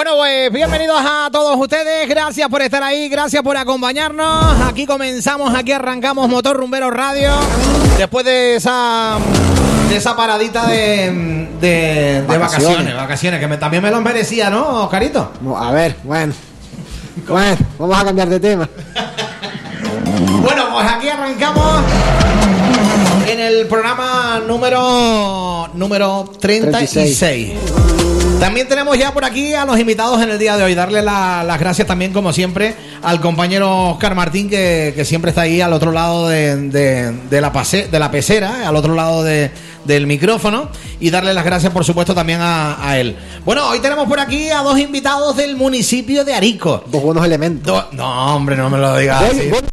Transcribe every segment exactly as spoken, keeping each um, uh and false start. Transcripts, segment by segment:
Bueno, pues bienvenidos a todos ustedes, gracias por estar ahí, gracias por acompañarnos. Aquí comenzamos, aquí arrancamos Motor Rumbero Radio. Después de esa de esa paradita de, de, de vacaciones. vacaciones, vacaciones, que me, también me lo merecía, ¿no, Oscarito? A ver, bueno. Bueno, vamos a cambiar de tema. Bueno, pues aquí arrancamos en el programa número número treinta y seis. También tenemos ya por aquí a los invitados en el día de hoy. Darle la, las gracias también, como siempre, al compañero Oscar Martín, que, que siempre está ahí al otro lado de, de, de, la, pase, de la pecera, al otro lado de, del micrófono. Y darle las gracias, por supuesto, también a, a él. Bueno, hoy tenemos por aquí a dos invitados del municipio de Arico. Dos buenos elementos. Do, no, hombre, no me lo digas así. ¿Vos?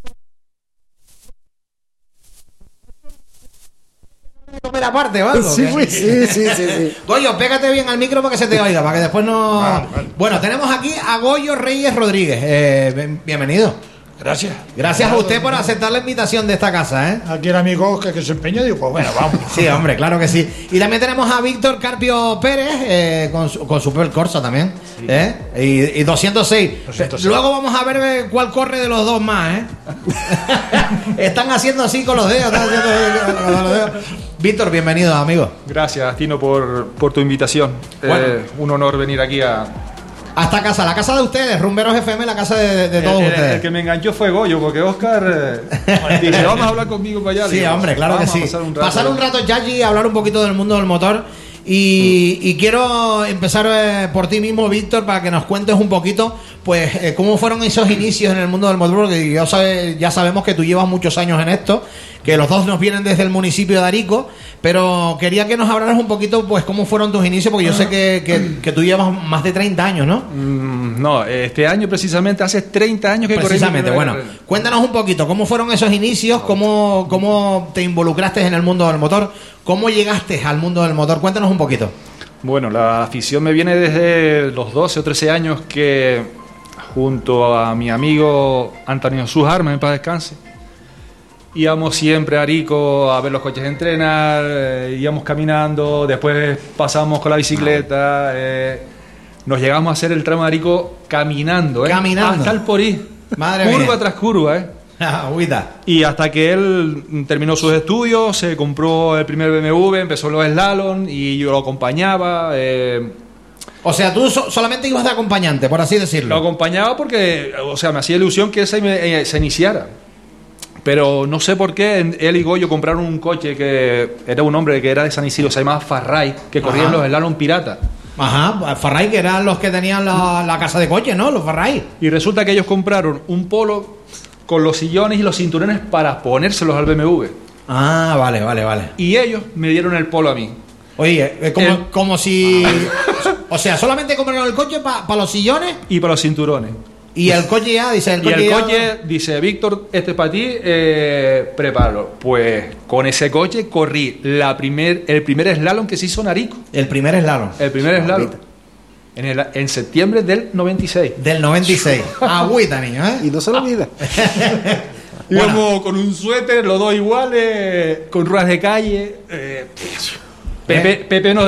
Comer aparte, ¿vale? Sí, sí, sí, sí, sí. Goyo, pégate bien al micro para que se te oiga, para que después no... Ah, vale. Bueno, tenemos aquí a Goyo Reyes Rodríguez. Eh, bienvenido. Gracias. Gracias a usted por aceptar la invitación de esta casa, ¿eh? Aquí el amigo que, que se empeña, digo, pues bueno, vamos. Sí, hombre, claro que sí. Y también tenemos a Víctor Carpio Pérez, eh, con, su, con Super Corsa también, sí. ¿eh? Y, y doscientos seis. doscientos seis. Luego vamos a ver cuál corre de los dos más, ¿eh? Están haciendo así con los dedos, están haciendo así con los dedos. Víctor, bienvenido, amigo. Gracias, Tino, por, por tu invitación. Bueno. Eh, un honor venir aquí a... A esta casa, la casa de ustedes, Rumberos F M, la casa de, de todos el, ustedes. El que me enganchó fue Goyo, porque Oscar eh, dice, vamos a hablar conmigo para allá. Sí, digo, hombre, claro que sí. Pasar un rato, pasar un rato ya allí, hablar un poquito del mundo del motor. Y, y quiero empezar eh, por ti mismo, Víctor, para que nos cuentes un poquito, pues, eh, cómo fueron esos inicios en el mundo del motor, porque yo sabe, ya sabemos que tú llevas muchos años en esto, que los dos nos vienen desde el municipio de Arico, pero quería que nos hablaras un poquito, pues, cómo fueron tus inicios, porque yo sé que, que, que tú llevas más de treinta años, ¿no? Mm, no, este año precisamente, hace treinta años que corrí. Precisamente, bueno, cuéntanos un poquito, ¿cómo fueron esos inicios? ¿Cómo, cómo te involucraste en el mundo del motor? ¿Cómo llegaste al mundo del motor? Cuéntanos un poquito. Bueno, la afición me viene desde los doce o trece años que, junto a mi amigo Antonio Sujarme, en paz descanse, íbamos siempre a Arico a ver los coches entrenar, eh, íbamos caminando, después pasamos con la bicicleta, eh, nos llegamos a hacer el tramo de Arico caminando, eh, caminando. hasta el Porí, Madre curva mía. tras curva, eh. Y hasta que él terminó sus estudios, se compró el primer B M W, empezó los slalom y yo lo acompañaba. Eh, o sea, tú so- solamente ibas de acompañante, por así decirlo. Lo acompañaba porque, o sea, me hacía ilusión que se, me, eh, se iniciara. Pero no sé por qué él y Goyo compraron un coche que era un hombre que era de San Isidro, se llamaba Farray, que corría en los slalom pirata. Ajá, Farray, que eran los que tenían la, la casa de coche, ¿no? Los Farray. Y resulta que ellos compraron un Polo con los sillones y los cinturones para ponérselos al B M W. Ah, vale, vale, vale. Y ellos me dieron el Polo a mí. Oye, es como, el... como si... O sea, solamente compraron el coche para pa los sillones. Y para los cinturones. Y el coche ya, dice el coche Y el ya... coche dice, Víctor, este es para ti, eh, prepáralo. Pues con ese coche corrí la primer, el primer slalom que se hizo en Arico. El primer slalom. El primer slalom. En, el, en septiembre del noventa y seis. Del noventa y seis. Agüita, niño, ¿eh? Y no se lo olvida. Íbamos bueno. Con un suéter, los dos iguales, con ruedas de calle. Eh, Pepe, ¿Eh? Pepe nos